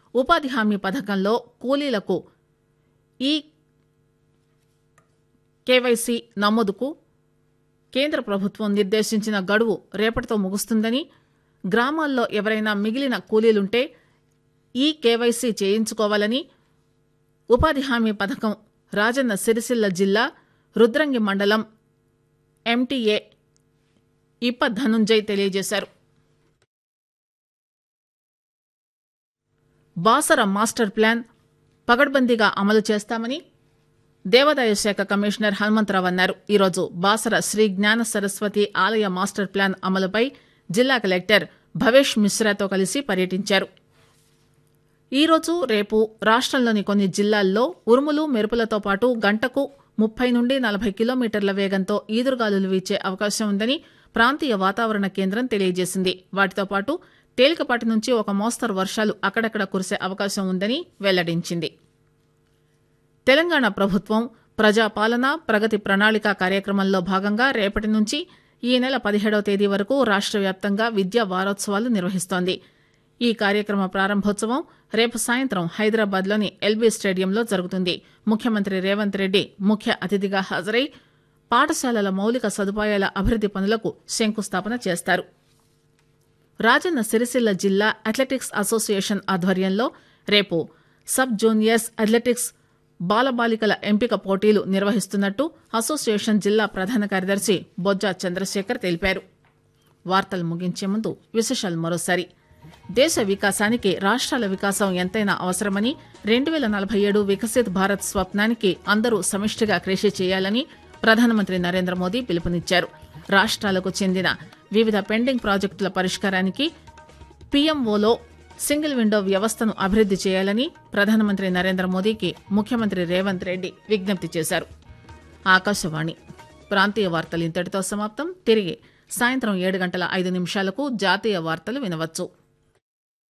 ఉపాధి హామీ పథకంలో కూలీలకు ఈ కేవైసీ నమోదుకు కేంద్ర ప్రభుత్వం నిర్దేశించిన గడువు రేపటితో ముగుస్తుందని, గ్రామాల్లో ఎవరైనా మిగిలిన కూలీలుంటే ఈ కేవైసీ చేయించుకోవాలని ఉపాధి హామీ పథకం రాజన్న సిరిసిల్ల జిల్లా రుద్రంగి మండలం ఎంటీఏ ఇప్ప ధనుంజయ్ తెలియజేశారు. బాసర మాస్టర్ ప్లాన్ పగడ్బందీగా అమలు చేస్తామని దేవాదాయ శాఖ కమిషనర్ హనుమంతరావు అన్నారు. ఈరోజు బాసర శ్రీ జ్ఞాన సరస్వతి ఆలయ మాస్టర్ ప్లాన్ అమలుపై జిల్లా కలెక్టర్ భవేష్ మిశ్రాతో కలిసి పర్యటించారు. ఈరోజు రేపు రాష్టంలోని కొన్ని జిల్లాల్లో ఉరుములు మెరుపులతో పాటు గంటకు 30 నుండి 40 కిలోమీటర్ల వేగంతో ఈదురుగాలులు వీచే అవకాశం ఉందని ప్రాంతీయ వాతావరణ కేంద్రం తెలియజేసింది. వాటితో పాటు తేలికపాటి నుంచి ఒక మోస్తరు వర్షాలు అక్కడక్కడ కురిసే అవకాశం ఉందని వెల్లడించింది. తెలంగాణ ప్రభుత్వం ప్రజాపాలన ప్రగతి ప్రణాళిక కార్యక్రమంలో భాగంగా రేపటి నుంచి ఈ నెల 17వ తేదీ వరకు రాష్ట్ర వ్యాప్తంగా విద్యా వారోత్సవాలు నిర్వహిస్తోంది. ఈ కార్యక్రమ ప్రారంభోత్సవం రేపు సాయంత్రం హైదరాబాద్లోని ఎల్బీ స్టేడియంలో జరుగుతుంది. ముఖ్యమంత్రి రేవంత్ రెడ్డి ముఖ్య అతిథిగా హాజరై పాఠశాలల మౌలిక సదుపాయాల అభివృద్ది పనులకు శంకుస్థాపన చేస్తారు. రాజన్న సిరిసిల్ల జిల్లా అథ్లెటిక్స్ అసోసియేషన్ ఆధ్వర్యంలో రేపు సబ్ జూనియర్స్ అథ్లెటిక్స్ బాలబాలికల ఎంపిక పోటీలు నిర్వహిస్తున్నట్టు అసోసియేషన్ జిల్లా ప్రధాన కార్యదర్శి బొజ్జా చంద్రశేఖర్ తెలిపారు. వార్తలు ముగించే ముందు విశేషాలు మరోసారి. దేశ వికాసానికి రాష్ట్రాల వికాసం ఎంతైనా అవసరమని 2047 వికసిత్ భారత్ స్వప్నానికి అందరూ సమిష్టిగా కృషి చేయాలని ప్రధానమంత్రి నరేంద్ర మోదీ పిలుపునిచ్చారు. రాష్ట్రాలకు చెందిన వివిధ పెండింగ్ ప్రాజెక్టుల పరిష్కారానికి పీఎంఓలో సింగిల్ విండో వ్యవస్థను అభివృద్ది చేయాలని ప్రధానమంత్రి నరేంద్ర మోదీకి ముఖ్యమంత్రి రేవంత్ రెడ్డి విజ్ఞప్తి చేశారు. ఆకాశవాణి ప్రాంతీయ వార్తలు ఇంతటితో సమాప్తం. తిరిగి సాయంత్రం 7:05 జాతీయ వార్తలు వినవచ్చు.